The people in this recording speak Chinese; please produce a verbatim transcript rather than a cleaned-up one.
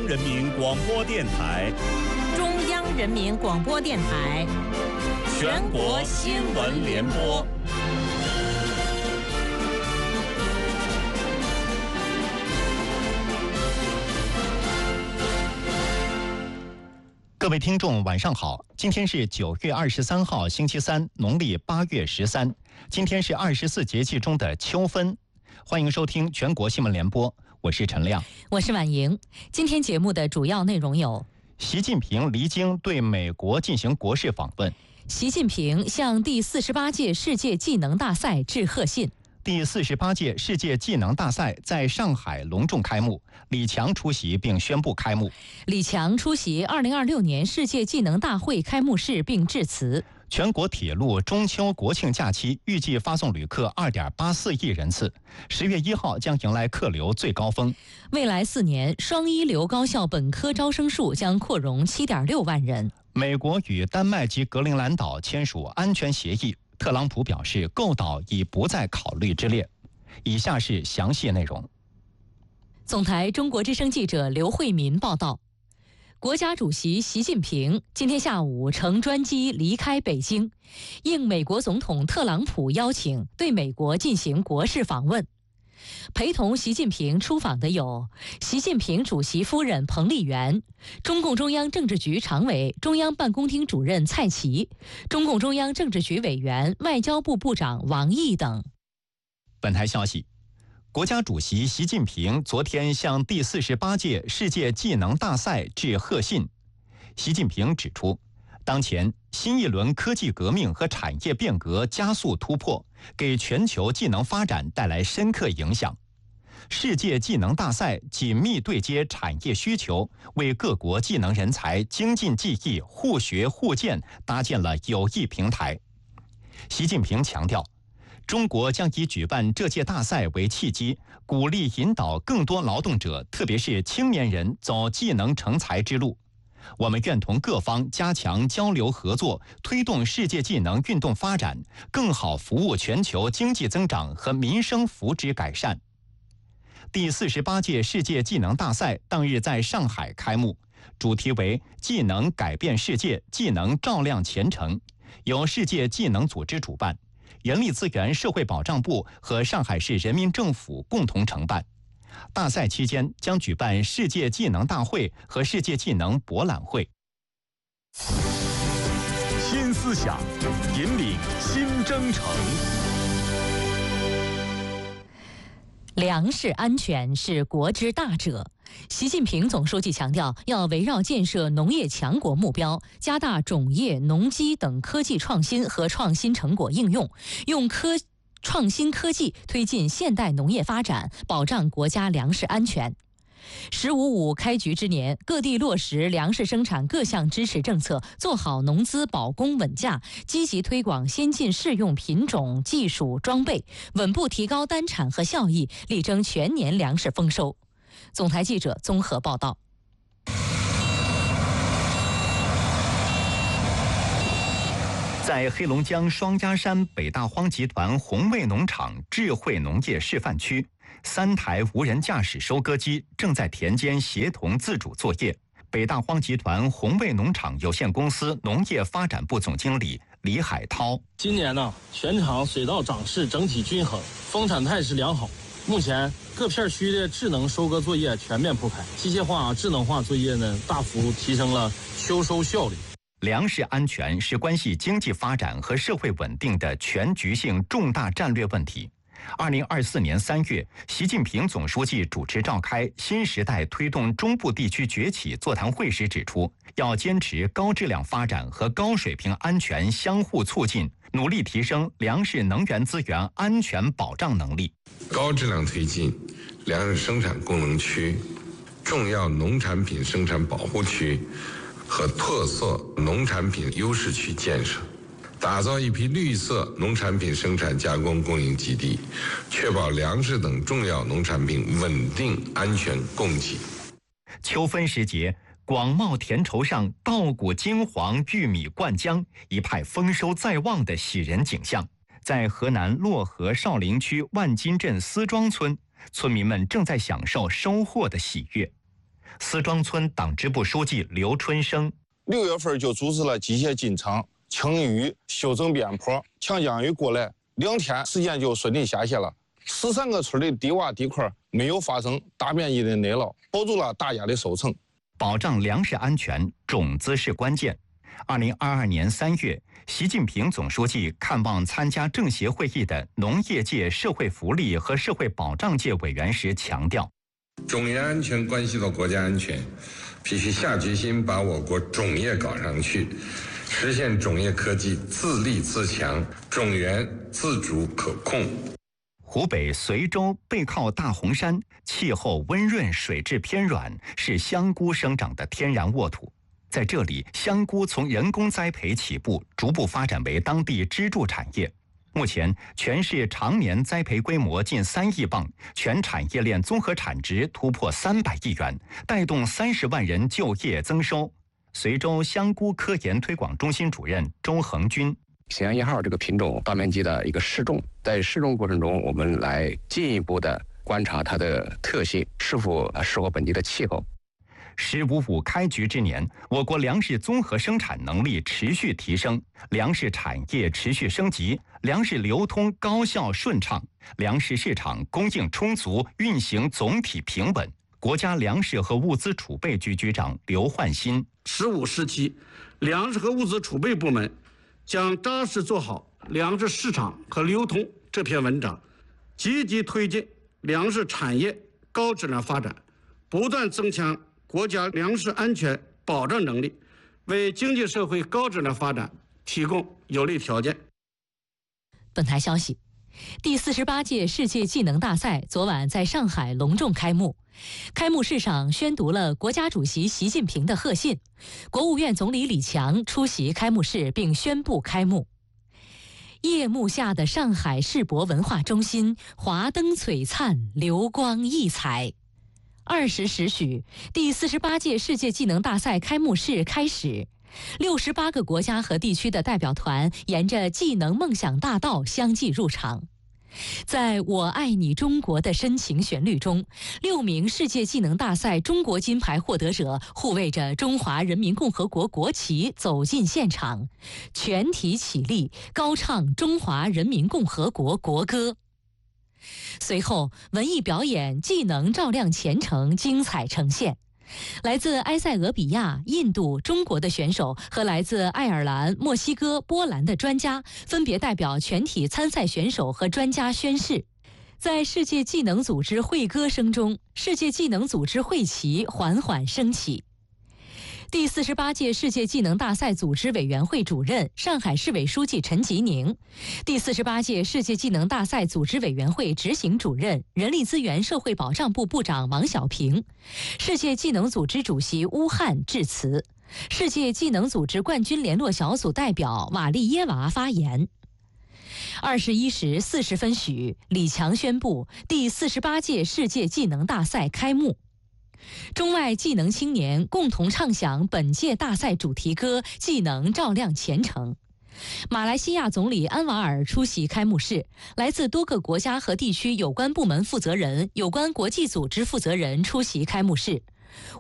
人民广播电台、 中央人民广播电台全国新闻联播。 各位听众，晚上好！今天是九月二十三号，星期三，农历八月十三。今天是二十四节气中的秋分。欢迎收听全国新闻联播，我是陈亮， 我是婉莹。今天节目的主要内容有： 习近平离京对美国进行国事访问； 习近平向第四十八届世界技能大赛致贺信； 第四十八届世界技能大赛在上海隆重开幕，李强出席并宣布开幕。 李强出席二零二六年世界技能大会开幕式并致辞。 全国铁路中秋国庆假期预计发送旅客二点八四亿人次，十月一号将迎来客流最高峰。 未来四年，双一流高校本科招生数将扩容七点六万人。 美国与丹麦及格陵兰岛签署安全协议，特朗普表示购岛已不在考虑之列。以下是详细内容。 总台中国之声记者刘慧民报道。国家主席习近平今天下午乘专机离开北京，应美国总统特朗普邀请，对美国进行国事访问。陪同习近平出访的有习近平主席夫人彭丽媛、中共中央政治局常委、中央办公厅主任蔡奇、中共中央政治局委员、外交部部长王毅等。 本台消息，国家主席习近平昨天向第四十八届世界技能大赛致贺信。习近平指出，当前新一轮科技革命和产业变革加速突破，给全球技能发展带来深刻影响。世界技能大赛紧密对接产业需求，为各国技能人才精进技艺、互学互鉴搭建了有益平台。习近平强调，中国将以举办这届大赛为契机，鼓励引导更多劳动者，特别是青年人走技能成才之路。我们愿同各方加强交流合作，推动世界技能运动发展，更好服务全球经济增长和民生福祉改善。第四十八届世界技能大赛当日在上海开幕，主题为“技能改变世界，技能照亮前程”，由世界技能组织主办。人力资源社会保障部和上海市人民政府共同承办。大赛期间将举办世界技能大会和世界技能博览会。 新思想，引领新征程。 粮食安全是国之大者。习近平总书记强调，要围绕建设农业强国目标，加大种业、农机等科技创新和创新成果应用，用科创新科技推进现代农业发展，保障国家粮食安全。十五五开局之年，各地落实粮食生产各项支持政策，做好农资保供稳价，积极推广先进适用品种、技术、装备，稳步提高单产和效益，力争全年粮食丰收。总台记者综合报道。 在黑龙江双鸭山北大荒集团红卫农场智慧农业示范区，三台无人驾驶收割机正在田间协同自主作业。北大荒集团红卫农场有限公司农业发展部总经理李海涛： 今年呢，全场水稻长势整体均衡，丰产态势良好。目前各片区的智能收割作业全面铺开，机械化、智能化作业呢，大幅提升了秋收效率。 粮食安全是关系经济发展和社会稳定的全局性重大战略问题。二零二四年三月，习近平总书记主持召开新时代推动中部地区崛起座谈会时指出，要坚持高质量发展和高水平安全相互促进，努力提升粮食能源资源安全保障能力， 高质量推进粮食生产功能区、重要农产品生产保护区和特色农产品优势区建设，打造一批绿色农产品生产加工供应基地，确保粮食等重要农产品稳定安全供给。 秋分时节，广袤田畴上稻谷金黄，玉米灌浆，一派丰收在望的喜人景象。在河南漯河少陵区万金镇思庄村，村民们正在享受收获的喜悦。 思庄村党支部书记刘春生。 六月份就组织了机械进场、清淤、修正边坡，强降雨过来，两天时间就顺利下雪了。十三个村的低洼地块没有发生大面积的内涝，保住了大家的收成。 保障粮食安全，种子是关键。二零二二年三月，习近平总书记看望参加政协会议的农业界、社会福利和社会保障界委员时强调， 种业安全关系到国家安全，必须下决心把我国种业搞上去，实现种业科技自立自强，种源自主可控。 湖北随州背靠大洪山，气候温润，水质偏软，是香菇生长的天然沃土。在这里，香菇从人工栽培起步，逐步发展为当地支柱产业。目前，全市常年栽培规模近三亿磅，全产业链综合产值突破三百亿元，带动三十万人就业增收。随州香菇科研推广中心主任周恒军。 咸阳一号这个品种大面积的一个试种，在试种过程中，我们来进一步的观察它的特性是否适合本地的气候。 十五五开局之年，我国粮食综合生产能力持续提升，粮食产业持续升级，粮食流通高效顺畅，粮食市场供应充足，运行总体平稳。国家粮食和物资储备局局长刘焕新： 十五时期，粮食和物资储备部门将扎实做好粮食市场和流通这篇文章，积极推进粮食产业高质量发展，不断增强国家粮食安全保障能力，为经济社会高质量发展提供有利条件。 本台消息，第四十八届世界技能大赛昨晚在上海隆重开幕。开幕式上宣读了国家主席习近平的贺信，国务院总理李强出席开幕式并宣布开幕。夜幕下的上海世博文化中心，华灯璀璨，流光溢彩。二十时许，第四十八届世界技能大赛开幕式开始，六十八个国家和地区的代表团沿着技能梦想大道相继入场。在我爱你中国的深情旋律中，六名世界技能大赛中国金牌获得者护卫着中华人民共和国国旗走进现场，全体起立，高唱中华人民共和国国歌。随后，文艺表演《技能照亮前程》精彩呈现。来自埃塞俄比亚、印度、中国的选手和来自爱尔兰、墨西哥、波兰的专家分别代表全体参赛选手和专家宣誓。在世界技能组织会歌声中，世界技能组织会旗缓缓升起。第四十八届世界技能大赛组织委员会主任、上海市委书记陈吉宁，第四十八届世界技能大赛组织委员会执行主任、人力资源社会保障部部长王小平，世界技能组织主席乌汉致辞，世界技能组织冠军联络小组代表瓦利耶娃发言。二十一时四十分许，李强宣布第四十八届世界技能大赛开幕。中外技能青年共同唱响本届大赛主题歌《技能照亮前程》。马来西亚总理安瓦尔出席开幕式，来自多个国家和地区有关部门负责人、有关国际组织负责人出席开幕式。